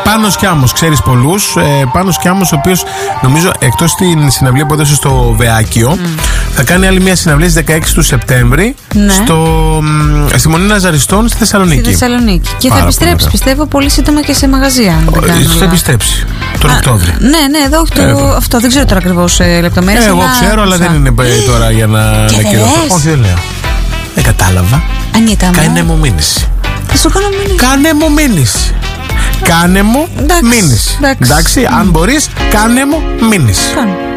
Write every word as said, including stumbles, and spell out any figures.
Πάνος Κιάμος, ξέρεις πολλούς. Ε, Πάνος Κιάμος, ο οποίος νομίζω εκτός την συναυλία που έδωσε στο Βεάκιο, mm. θα κάνει άλλη μια συναυλία στις δεκαέξι του Σεπτέμβρη, ναι. στο, στη Μονή Ναζαριστών στη Θεσσαλονίκη. Στη Θεσσαλονίκη. Και Πάρα θα επιστρέψει, πιστεύω, πολύ σύντομα και σε μαγαζιά. Θα επιστρέψει τον Οκτώβρη. Ναι, ναι, εδώ το, ε, αυτό δεν ξέρω τώρα ακριβώς ε, λεπτομέρειες. Ε, εγώ αλλά... ξέρω, αλλά δεν είναι τώρα για να ανακοινώσω. Όχι, δεν λέω. Δεν κατάλαβα. Ανίτα μου. Κάνε μου μήνυση. Θα σου κάνω μήνυση. Κάνε μου μήνυση. Κάνε μου μήνυση. Εντάξει, αν μπορείς, κάνε μου μήνυση.